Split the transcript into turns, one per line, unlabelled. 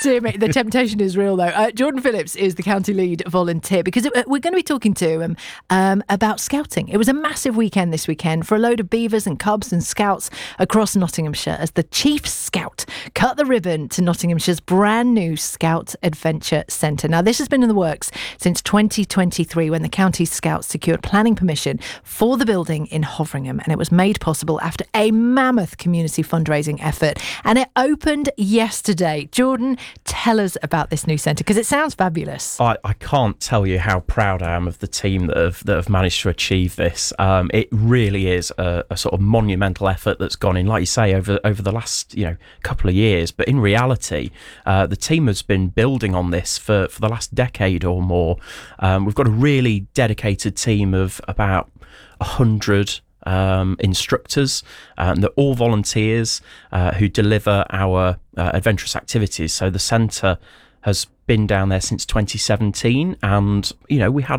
Dear me, the temptation is real though. Jordan Phillips is the county lead volunteer because we're going to be talking to him about scouting. It was a massive weekend this weekend for a load of beavers and cubs and scouts across Nottinghamshire as the chief scout cut the ribbon to Nottinghamshire's brand new Scout Adventure Centre. Now, this has been in the works since 2023 when the county scouts secured planning permission for the building in Hoveringham, and it was made possible after a mammoth community fundraising effort, and it opened yesterday. Jordan, tell us about this new centre because it sounds fabulous.
I can't tell you how proud I am of the team that have managed to achieve this. It really is a sort of monumental effort that's gone in, like you say, over the last couple of years. But in reality, the team has been building on this for the last decade or more. We've got a really dedicated team of about 100 instructors. They're all volunteers who deliver our adventurous activities. So the centre has been down there since 2017, and we had